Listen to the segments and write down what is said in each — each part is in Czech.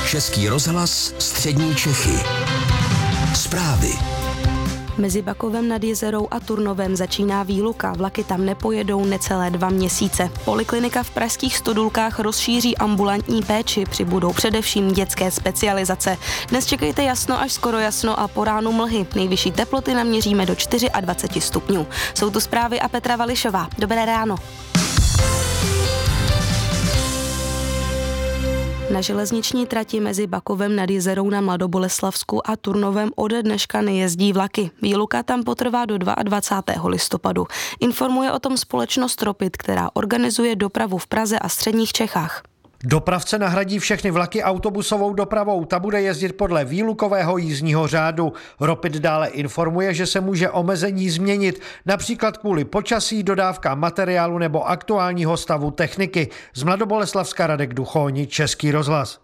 Český rozhlas Střední Čechy. Zprávy. Mezi Bakovem nad Jizerou a Turnovem začíná výluka, vlaky tam nepojedou necelé 2 měsíce. Poliklinika v pražských Stodulkách rozšíří ambulantní péči, přibudou především dětské specializace. Dnes čekejte jasno až skoro jasno a po ránu mlhy. Nejvyšší teploty naměříme do 24 stupňů. Jsou tu zprávy a Petra Vališová. Dobré ráno. Na železniční trati mezi Bakovem nad Jizerou na Mladoboleslavsku a Turnovem ode dneška nejezdí vlaky. Výluka tam potrvá do 22. listopadu. Informuje o tom společnost Ropit, která organizuje dopravu v Praze a středních Čechách. Dopravce nahradí všechny vlaky autobusovou dopravou, ta bude jezdit podle výlukového jízdního řádu. Ropit dále informuje, že se může omezení změnit, například kvůli počasí, dodávkám materiálu nebo aktuálního stavu techniky. Z Mladoboleslavska Radek Duchoni, Český rozhlas.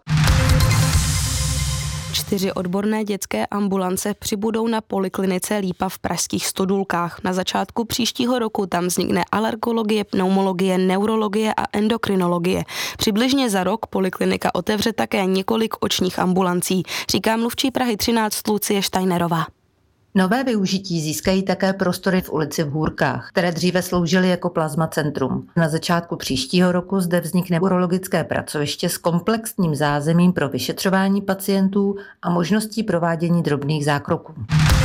4 odborné dětské ambulance přibudou na poliklinice Lípa v pražských Stodulkách. Na začátku příštího roku tam vznikne alergologie, pneumologie, neurologie a endokrinologie. Přibližně za rok poliklinika otevře také několik očních ambulancí, říká mluvčí Prahy 13 Lucie Steinerová. Nové využití získají také prostory v ulici v Hůrkách, které dříve sloužily jako plazmacentrum. Na začátku příštího roku zde vznikne urologické pracoviště s komplexním zázemím pro vyšetřování pacientů a možností provádění drobných zákroků.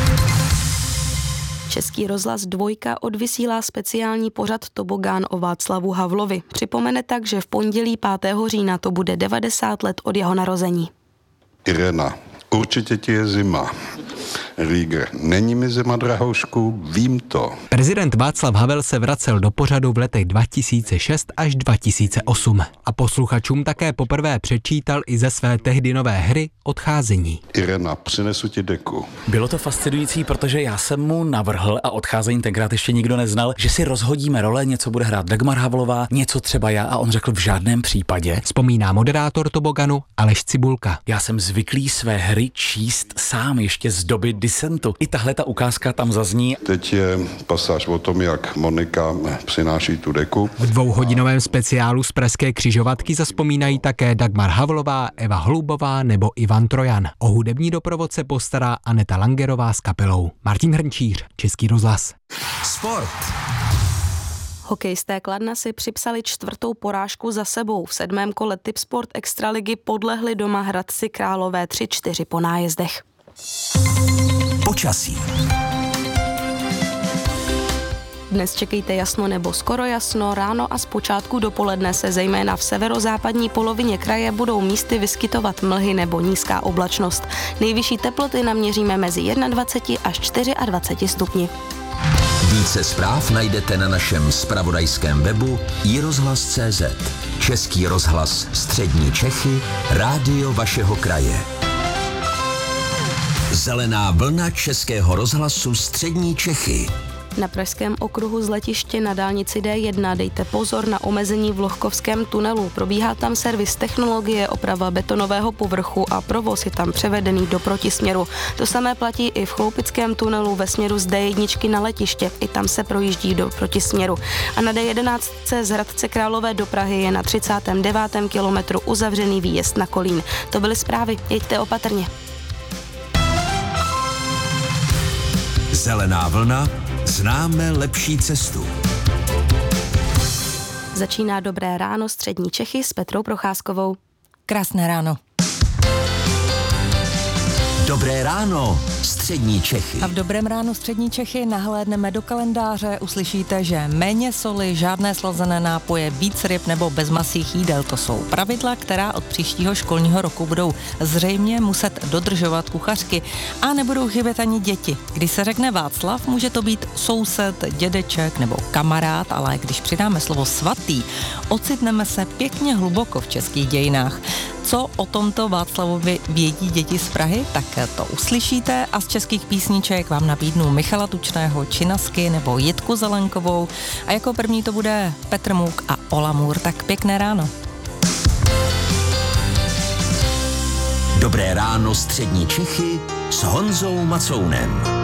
Český rozhlas 2 odvysílá speciální pořad Tobogán o Václavu Havlovi. Připomene tak, že v pondělí 5. října to bude 90 let od jeho narození. Irena, určitě ti je zima. Rýger, není mi zima, drahoušku, vím to. Prezident Václav Havel se vracel do pořadu v letech 2006 až 2008 a posluchačům také poprvé přečítal i ze své tehdy nové hry Odcházení. Irena, přinesu ti deku. Bylo to fascinující, protože já jsem mu navrhl, a Odcházení tenkrát ještě nikdo neznal, že si rozhodíme role, něco bude hrát Dagmar Havlová, něco třeba já, a on řekl v žádném případě. Vzpomíná moderátor Toboganu Aleš Cibulka. Já jsem zvyklý své hry číst sám ještě z doby disentu. I tahle ta ukázka tam zazní. Teď je pasáž o tom, jak Monika přináší tu deku. V 2hodinovém speciálu z pražské křižovatky zazpomínají také Dagmar Havlová, Eva Holubová nebo Ivan Trojan. O hudební doprovod se postará Aneta Langerová s kapelou. Martin Hrnčíř, Český rozhlas. Sport. Hokejisté Kladna si připsali 4. porážku za sebou. V 7. kole Tipsport Extraligy podlehli doma Hradci Králové 3-4 po nájezdech. Počasí. Dnes čekejte jasno nebo skoro jasno, ráno a zpočátku dopoledne se zejména v severozápadní polovině kraje budou místy vyskytovat mlhy nebo nízká oblačnost. Nejvyšší teploty naměříme mezi 21 až 24 stupni. Více zpráv najdete na našem zpravodajském webu iRozhlas.cz. Český rozhlas Střední Čechy, rádio vašeho kraje. Zelená vlna Českého rozhlasu Střední Čechy. Na pražském okruhu z letiště na dálnici D1 dejte pozor na omezení v Lohkovském tunelu. Probíhá tam servis technologie, oprava betonového povrchu a provoz je tam převedený do protisměru. To samé platí i v Chloupickém tunelu ve směru z D1 na letiště. I tam se projíždí do protisměru. A na D11 z Hradce Králové do Prahy je na 39. kilometru uzavřený výjezd na Kolín. To byly zprávy, jeďte opatrně. Zelená vlna, známe lepší cestu. Začíná Dobré ráno Střední Čechy s Petrou Procházkovou. Krásné ráno. Dobré ráno Střední Čechy. A v Dobrém ránu Střední Čechy nahlédneme do kalendáře, uslyšíte, že méně soli, žádné slazené nápoje, víc ryb nebo bezmasých jídel. To jsou pravidla, která od příštího školního roku budou zřejmě muset dodržovat kuchařky. A nebudou chybět ani děti. Když se řekne Václav, může to být soused, dědeček nebo kamarád, ale když přidáme slovo svatý, ocitneme se pěkně hluboko v českých dějinách. Co o tomto Václavovi vědí děti z Prahy, tak to uslyšíte a z českých písniček vám nabídnu Michala Tučného, Činasky nebo Jitku Zelenkovou a jako první to bude Petr Můk a Ola Můr, tak pěkné ráno. Dobré ráno Střední Čechy s Honzou Macounem.